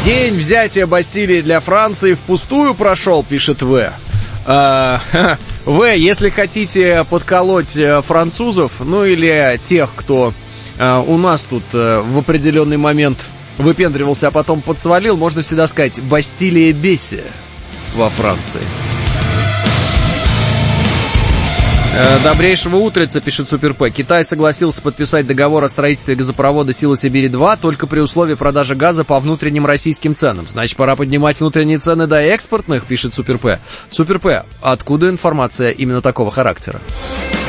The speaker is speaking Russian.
День взятия Бастилии для Франции впустую прошел, пишет В. Если хотите подколоть французов, ну или тех, кто у нас тут в определенный момент выпендривался, а потом подсвалил, можно всегда сказать «Бастилия беси» во Франции. Добрейшего утреца, пишет Супер П. Китай согласился подписать договор о строительстве газопровода «Сила Сибири-2» только при условии продажи газа по внутренним российским ценам. Значит, пора поднимать внутренние цены до экспортных, пишет Супер П. Супер П, откуда информация именно такого характера?